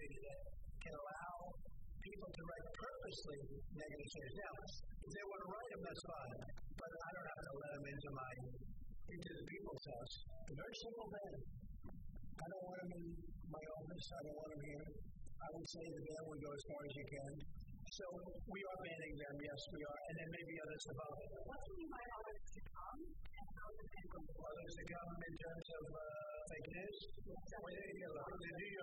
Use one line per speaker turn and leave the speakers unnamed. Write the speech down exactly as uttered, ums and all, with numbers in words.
community that can allow people to write purposely negative stories. Now, if they want to write them, that's fine. But I don't have to let them into my into the people's house. They're very simple men. I don't want them in my office. I don't want them here. I would say the ban would go as far as you can. So we are banning them, yes, we are. And then maybe others above.
What do you mean by others to come? And how does it go?
Others to come in terms of uh, fake news? Well, there you go. The New York